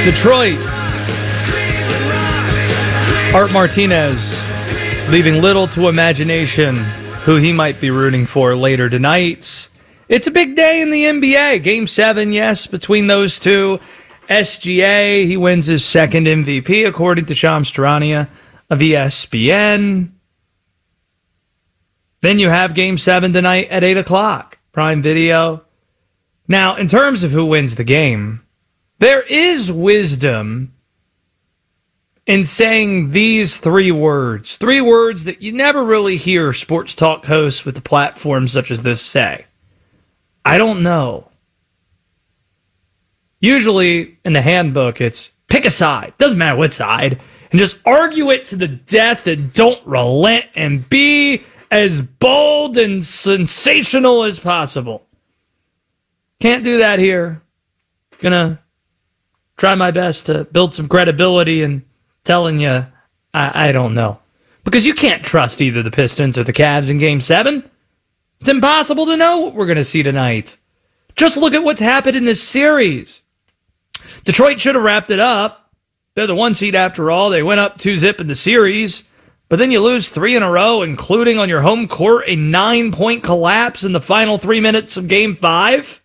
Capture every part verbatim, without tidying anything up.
Detroit. Art Martinez leaving little to imagination who he might be rooting for later tonight. It's a big day in the N B A. Game seven, yes, between those two. S G A, he wins his second M V P, according to Shams Charania of E S P N. Then you have Game seven tonight at eight o'clock. Prime Video. Now, in terms of who wins the game, there is wisdom in saying these three words. Three words that you never really hear sports talk hosts with the platforms such as this say. I don't know. Usually in the handbook, it's pick a side. Doesn't matter what side. And just argue it to the death and don't relent and be as bold and sensational as possible. Can't do that here. Gonna try my best to build some credibility and telling you, I, I don't know. Because you can't trust either the Pistons or the Cavs in Game seven. It's impossible to know what we're going to see tonight. Just look at what's happened in this series. Detroit should have wrapped it up. They're the one seed after all. They went up two zip in the series. But then you lose three in a row, including on your home court, a nine-point collapse in the final three minutes of Game five.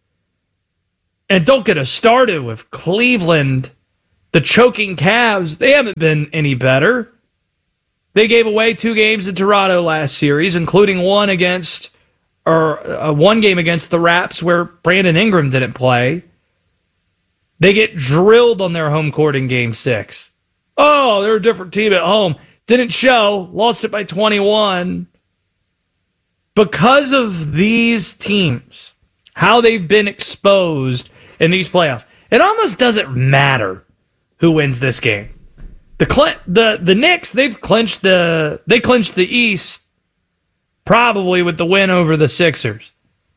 And don't get us started with Cleveland, the choking Cavs. They haven't been any better. They gave away two games in Toronto last series, including one against, or uh, one game against the Raps where Brandon Ingram didn't play. They get drilled on their home court in Game six. Oh, they're a different team at home. Didn't show. Lost it by twenty-one. Because of these teams, how they've been exposed in these playoffs, it almost doesn't matter who wins this game. The the the Knicks, they've clinched the they clinched the East probably with the win over the Sixers.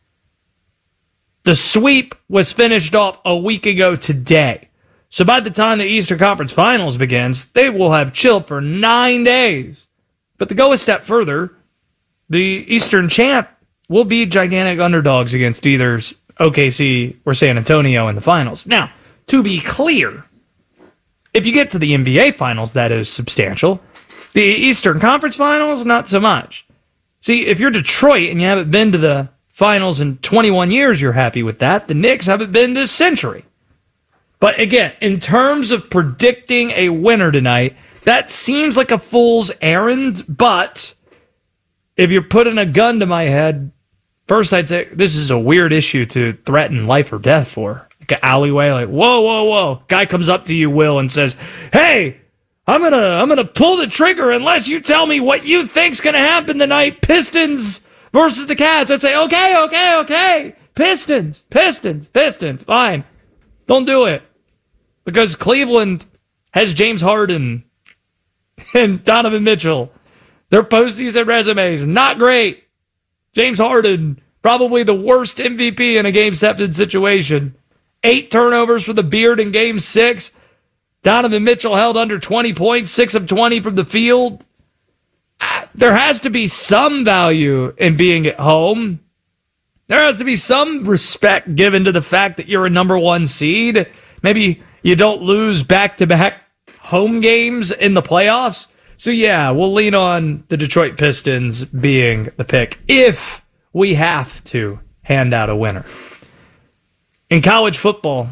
The sweep was finished off a week ago today. So by the time the Eastern Conference Finals begins, they will have chilled for nine days. But to go a step further, the Eastern champ will be gigantic underdogs against either O K C or San Antonio in the finals. Now, to be clear, if you get to the N B A Finals, that is substantial. The Eastern Conference Finals, not so much. See, if you're Detroit and you haven't been to the finals in twenty-one years, you're happy with that. The Knicks haven't been this century. But again, in terms of predicting a winner tonight, that seems like a fool's errand. But if you're putting a gun to my head, first I'd say this is a weird issue to threaten life or death for. Like an alleyway, like, whoa, whoa, whoa. Guy comes up to you, Will, and says, hey, I'm gonna I'm gonna pull the trigger unless you tell me what you think's gonna happen tonight. Pistons versus the Cavs. I'd say, okay, okay, okay. Pistons, Pistons, Pistons. Fine. Don't do it. Because Cleveland has James Harden and Donovan Mitchell. Their postseason resumes, not great. James Harden, probably the worst M V P in a Game seven situation. Eight turnovers for the Beard in Game six. Donovan Mitchell held under twenty points, six of twenty from the field. Uh, there has to be some value in being at home. There has to be some respect given to the fact that you're a number one seed. Maybe you don't lose back-to-back home games in the playoffs. So yeah, we'll lean on the Detroit Pistons being the pick if we have to hand out a winner. In college football,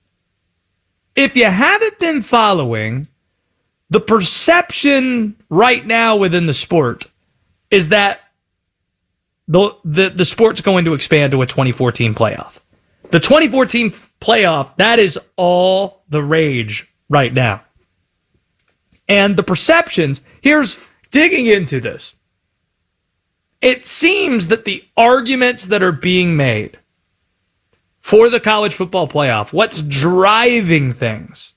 if you haven't been following, the perception right now within the sport is that the, the, the sport's going to expand to a twenty fourteen playoff. The twenty fourteen playoff, that is all the rage right now. And the perceptions, here's digging into this. It seems that the arguments that are being made for the college football playoff, what's driving things,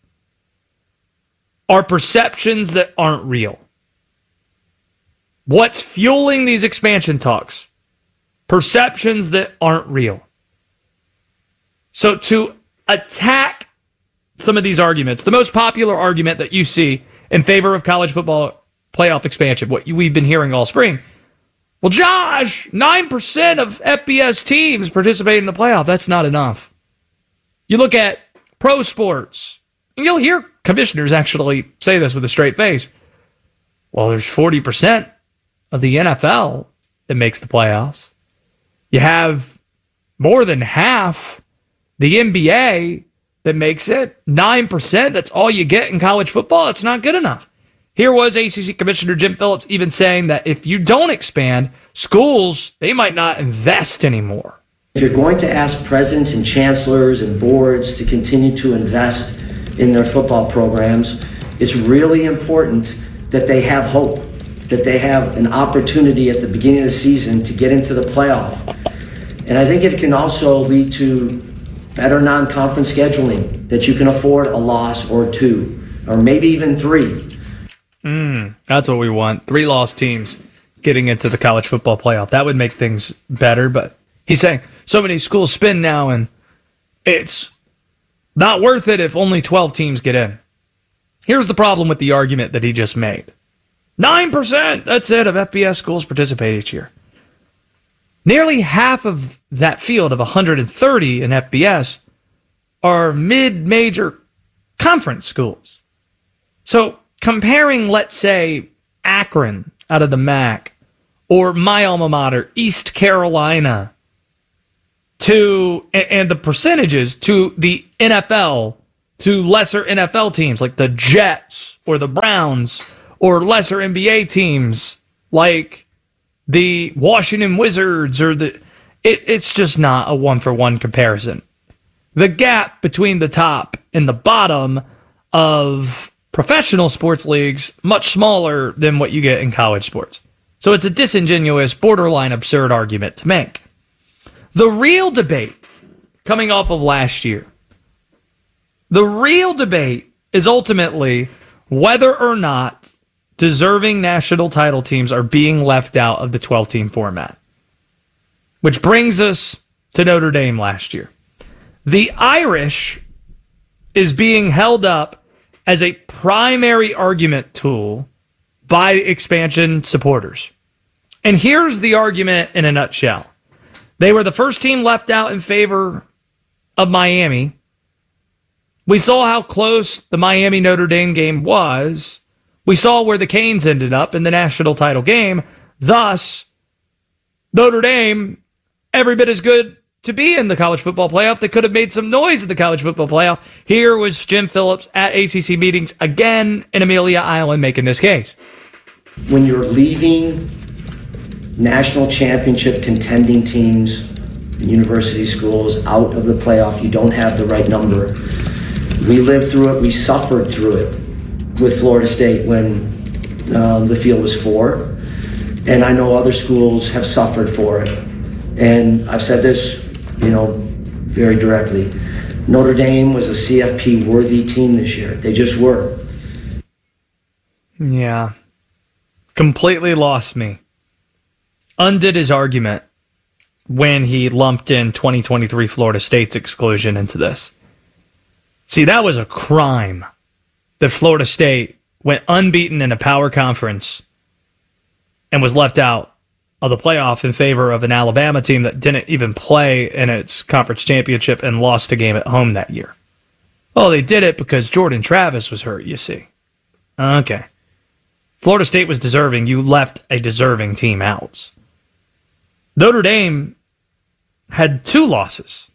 are perceptions that aren't real. What's fueling these expansion talks? Perceptions that aren't real. So to attack some of these arguments, the most popular argument that you see in favor of college football playoff expansion, what we've been hearing all spring, well, Josh, nine percent of F B S teams participate in the playoff. That's not enough. You look at pro sports, And you'll hear commissioners actually say this with a straight face. Well, there's forty percent of the N F L that makes the playoffs. You have more than half the N B A that makes it. nine percent, that's all you get in college football. It's not good enough. Here was A C C Commissioner Jim Phillips even saying that if you don't expand, schools, they might not invest anymore. If you're going to ask presidents and chancellors and boards to continue to invest in their football programs, it's really important that they have hope, that they have an opportunity at the beginning of the season to get into the playoff. And I think it can also lead to better non-conference scheduling, that you can afford a loss or two, or maybe even three. Mm, that's what we want. Three lost teams getting into the college football playoff. That would make things better, but he's saying so many schools spin now, and it's not worth it if only twelve teams get in. Here's the problem with the argument that he just made. nine percent, that's it, of F B S schools participate each year. Nearly half of that field of one hundred thirty in F B S are mid-major conference schools. So comparing, let's say, Akron out of the M A C or my alma mater, East Carolina, to and the percentages to the N F L, to lesser N F L teams like the Jets or the Browns, or lesser N B A teams like the Washington Wizards, or the it, it's just not a one-for-one comparison. The gap between the top and the bottom of professional sports leagues much smaller than what you get in college sports. So it's a disingenuous, borderline absurd argument to make. The real debate coming off of last year, the real debate is ultimately whether or not deserving national title teams are being left out of the twelve-team format. Which brings us to Notre Dame last year. The Irish is being held up as a primary argument tool by expansion supporters. And here's the argument in a nutshell. They were the first team left out in favor of Miami. We saw how close the Miami-Notre Dame game was. We saw where the Canes ended up in the national title game. Thus, Notre Dame, every bit as good to be in the college football playoff. They could have made some noise in the college football playoff. Here was Jim Phillips at A C C meetings again in Amelia Island making this case. When you're leaving national championship contending teams and university schools out of the playoff, you don't have the right number. We lived through it. We suffered through it with Florida State when um, the field was four. And I know other schools have suffered for it. And I've said this, you know, very directly. Notre Dame was a C F P-worthy team this year. They just were. Yeah. Completely lost me. Undid his argument when he lumped in twenty twenty-three Florida State's exclusion into this. See, that was a crime that Florida State went unbeaten in a power conference and was left out of the playoff in favor of an Alabama team that didn't even play in its conference championship and lost a game at home that year. Oh, they did it because Jordan Travis was hurt, you see. Okay. Florida State was deserving. You left a deserving team out. Notre Dame had two losses.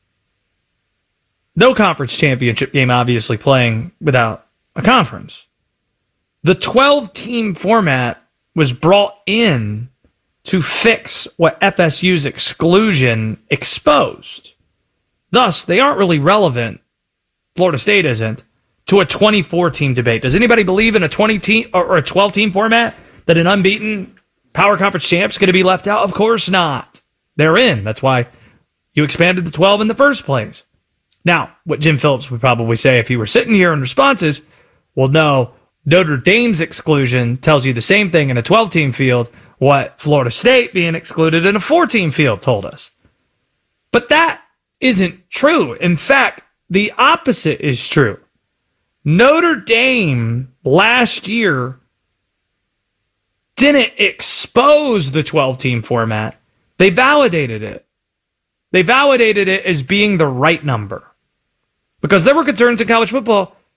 No conference championship game, obviously, playing without a conference. The twelve-team format was brought in to fix what F S U's exclusion exposed. Thus, they aren't really relevant, Florida State isn't, to a twenty-four-team debate. Does anybody believe in a twenty-team or a twelve-team format that an unbeaten power conference champ's going to be left out? Of course not. They're in. That's why you expanded the twelve in the first place. Now, what Jim Phillips would probably say if he were sitting here in response is, well, no, Notre Dame's exclusion tells you the same thing in a twelve-team field what Florida State being excluded in a four-team field told us. But that isn't true. In fact, the opposite is true. Notre Dame last year didn't expose the twelve-team format. They validated it. They validated it as being the right number. Because there were concerns in college football.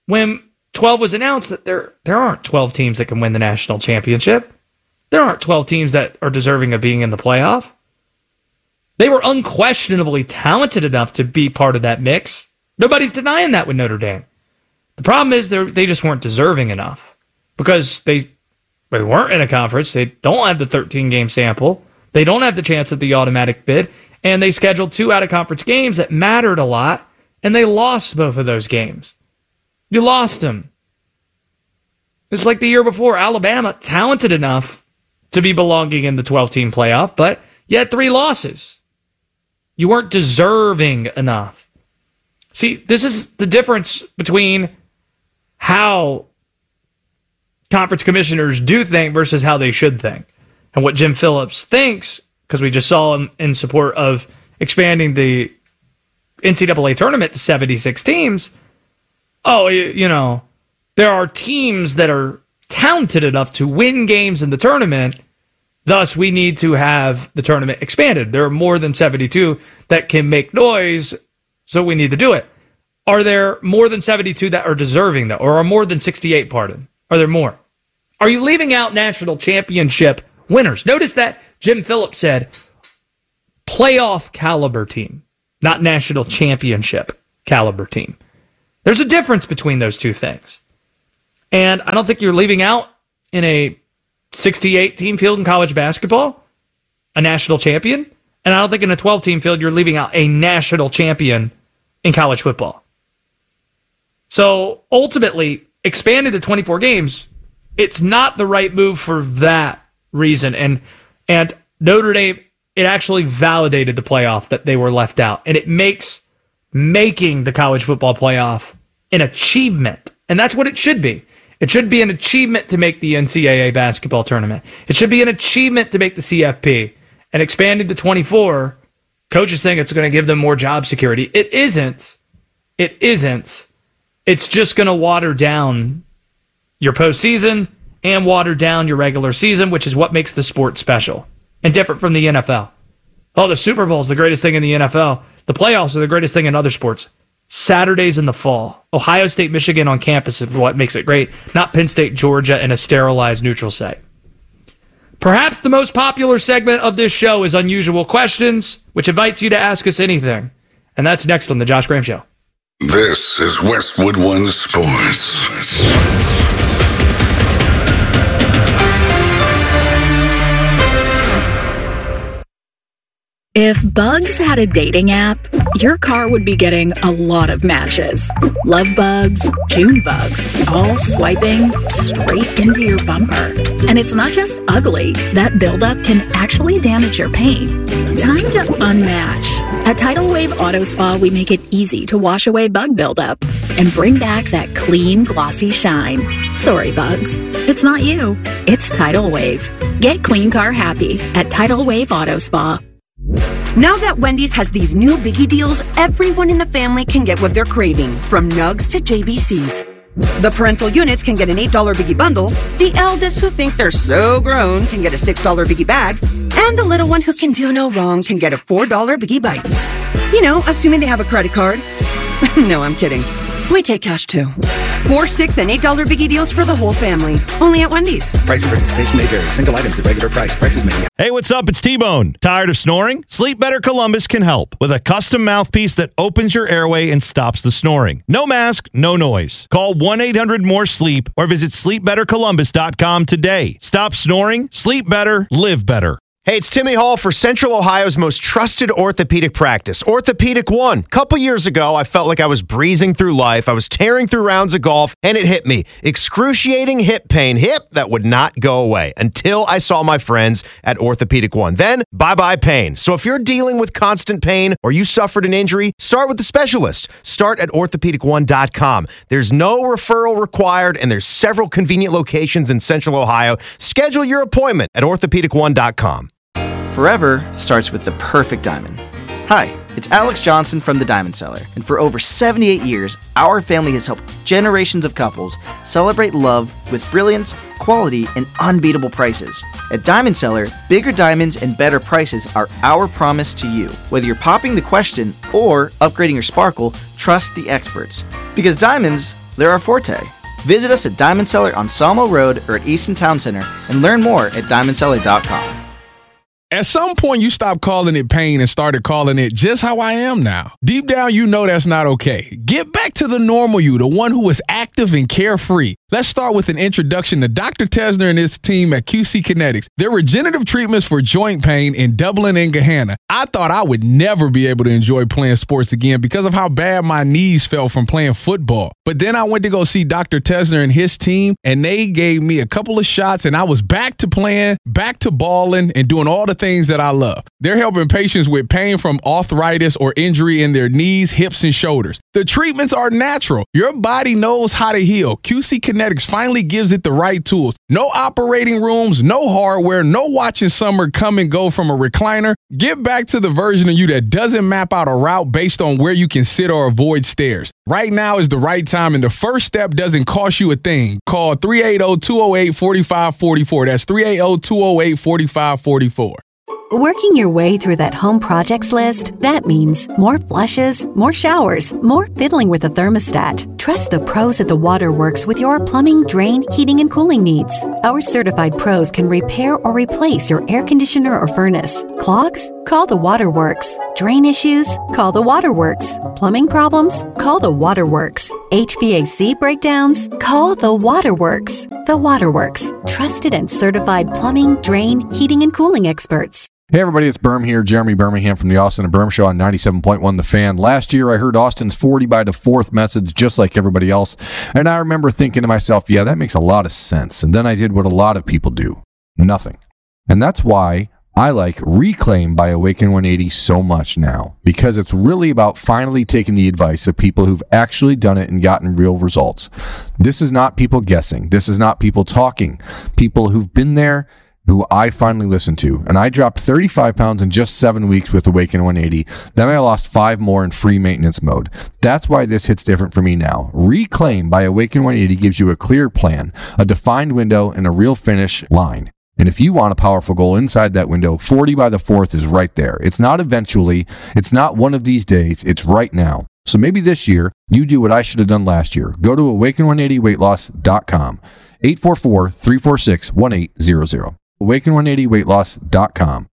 when twelve was announced that there there aren't twelve teams that can win the national championship. There aren't twelve teams that are deserving of being in the playoff. They were unquestionably talented enough to be part of that mix. Nobody's denying that with Notre Dame. The problem is they they just weren't deserving enough because they they weren't in a conference. They don't have the thirteen-game sample. They don't have the chance at the automatic bid, and they scheduled two out-of-conference games that mattered a lot, and they lost both of those games. You lost them. It's like the year before, Alabama, talented enough to be belonging in the twelve-team playoff, but you had three losses. You weren't deserving enough. See, this is the difference between how conference commissioners do think versus how they should think. And what Jim Phillips thinks, because we just saw him in support of expanding the N C double A tournament to seventy-six teams. Oh, you, you know, there are teams that are talented enough to win games in the tournament. Thus, we need to have the tournament expanded. There are more than seventy-two that can make noise, so we need to do it. Are there more than seventy-two that are deserving, though? Or are more than sixty-eight, pardon? Are there more? Are you leaving out national championship winners? Notice that Jim Phillips said playoff caliber team, not national championship caliber team. There's a difference between those two things. And I don't think you're leaving out in a sixty-eight team field in college basketball a national champion. And I don't think in a twelve team field you're leaving out a national champion in college football. So ultimately, expanding to twenty-four games, it's not the right move for that reason. And and Notre Dame, it actually validated the playoff that they were left out. And it makes making the college football playoff an achievement. And that's what it should be. It should be an achievement to make the N C double A basketball tournament. It should be an achievement to make the C F P. And expanding to twenty-four, coach is saying it's going to give them more job security. It isn't. It isn't. It's just going to water down your postseason and water down your regular season, which is what makes the sport special and different from the N F L. Oh, the Super Bowl is the greatest thing in the N F L. The playoffs are the greatest thing in other sports. Saturdays in the fall. Ohio State, Michigan on campus is what makes it great, not Penn State, Georgia in a sterilized neutral site. Perhaps the most popular segment of this show is Unusual Questions, which invites you to ask us anything. And that's next on The Josh Graham Show. This is Westwood One Sports. If Bugs had a dating app, your car would be getting a lot of matches. Love bugs, June bugs, all swiping straight into your bumper. And it's not just ugly. That buildup can actually damage your paint. Time to unmatch. At Tidal Wave Auto Spa, we make it easy to wash away bug buildup and bring back that clean, glossy shine. Sorry, bugs. It's not you. It's Tidal Wave. Get clean car happy at Tidal Wave Auto Spa. Now that Wendy's has these new biggie deals, everyone in the family can get what they're craving, from nugs to J B Cs. The parental units can get an eight dollar biggie bundle, the eldest who think they're so grown can get a six dollar biggie bag, and the little one who can do no wrong can get a four dollar biggie bites. You know, assuming they have a credit card. No, I'm kidding. We take cash too. Four, six, and eight dollar biggie deals for the whole family. Only at Wendy's. Price and participation may vary. Single items at regular price. Prices may be. Hey, what's up? It's T-Bone. Tired of snoring? Sleep Better Columbus can help with a custom mouthpiece that opens your airway and stops the snoring. No mask, no noise. Call one eight hundred more sleep or visit sleep better columbus dot com today. Stop snoring, sleep better, live better. Hey, it's Timmy Hall for Central Ohio's most trusted orthopedic practice, Orthopedic One. A couple years ago, I felt like I was breezing through life. I was tearing through rounds of golf, and it hit me. Excruciating hip pain. Hip that would not go away until I saw my friends at Orthopedic One. Then, bye-bye pain. So if you're dealing with constant pain or you suffered an injury, start with the specialist. Start at orthopedic one dot com. There's no referral required, and there's several convenient locations in Central Ohio. Schedule your appointment at orthopedic one dot com. Forever starts with the perfect diamond. Hi, it's Alex Johnson from The Diamond Seller, and for over seventy-eight years, our family has helped generations of couples celebrate love with brilliance, quality, and unbeatable prices. At Diamond Seller, bigger diamonds and better prices are our promise to you. Whether you're popping the question or upgrading your sparkle, trust the experts. Because diamonds, They're our forte. Visit us at Diamond Cellar on Sawmill Road or at Easton Town Center and learn more at diamond cellar dot com. At some point, you stopped calling it pain and started calling it just how I am now. Deep down, you know that's not okay. Get back to the normal you, the one who is active and carefree. Let's start with an introduction to Doctor Tesner and his team at Q C Kinetics. Their regenerative treatments for joint pain in Dublin and Gahanna. I thought I would never be able to enjoy playing sports again because of how bad my knees felt from playing football. But then I went to go see Doctor Tesner and his team, and they gave me a couple of shots, and I was back to playing, back to balling, and doing all the things that I love. They're helping patients with pain from arthritis or injury in their knees, hips, and shoulders. The treatments are natural. Your body knows how to heal. Q C Kinetics finally gives it the right tools. No operating rooms, no hardware, no watching summer come and go from a recliner. Get back to the version of you that doesn't map out a route based on where you can sit or avoid stairs. Right now is the right time, and the first step doesn't cost you a thing. Call three eight zero, two zero eight, four five four four. That's three eight zero, two zero eight, four five four four. Working your way through that home projects list, that means more flushes, more showers, more fiddling with the thermostat. Trust the pros at the Waterworks with your plumbing, drain, heating, and cooling needs. Our certified pros can repair or replace your air conditioner or furnace. Clogs? Call the Waterworks. Drain issues? Call the Waterworks. Plumbing problems? Call the Waterworks. H V A C breakdowns? Call the Waterworks. The Waterworks. Trusted and certified plumbing, drain, heating, and cooling experts. Hey everybody, it's Berm here, Jeremy Birmingham from the Austin and Berm Show on ninety-seven point one The Fan. Last year I heard Austin's forty by the fourth message just like everybody else, and I remember thinking to myself, yeah, that makes a lot of sense. And then I did what a lot of people do, nothing. And that's why I like Reclaim by Awaken one eighty so much now, because it's really about finally taking the advice of people who've actually done it and gotten real results. This is not people guessing. This is not people talking. People who've been there, who I finally listened to. And I dropped thirty-five pounds in just seven weeks with Awaken one eighty. Then I lost five more in free maintenance mode. That's why this hits different for me now. Reclaim by Awaken one eighty gives you a clear plan, a defined window, and a real finish line. And if you want a powerful goal inside that window, forty by the fourth is right there. It's not eventually. It's not one of these days. It's right now. So maybe this year, you do what I should have done last year. Go to awaken one eighty weight loss dot com. eight four four, three four six, one eight zero zero. awaken one eighty weight loss dot com.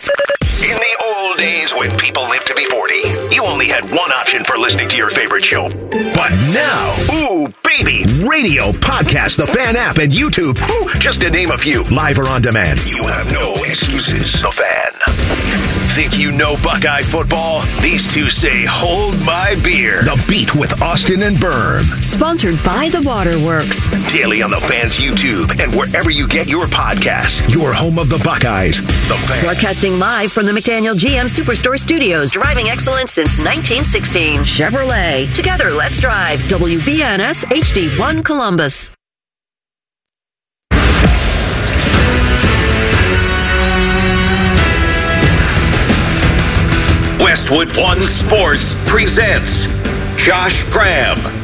In the old days when people lived to be forty, you only had one option for listening to your favorite show. But now, ooh, baby, radio, podcast, the Fan app, and YouTube, ooh, just to name a few, live or on demand. You have no excuses. The Fan. Think you know Buckeye football? These two say, hold my beer. The Beat with Austin and Berm. Sponsored by the Waterworks. Daily on the Fan's YouTube and wherever you get your podcasts. Your home of the Buckeyes. The Fan. Broadcasting live from the McDaniel G M Superstore Studios. Driving excellence since nineteen sixteen. Chevrolet. Together, let's drive. W B N S H D one Columbus. Westwood One Sports presents Josh Graham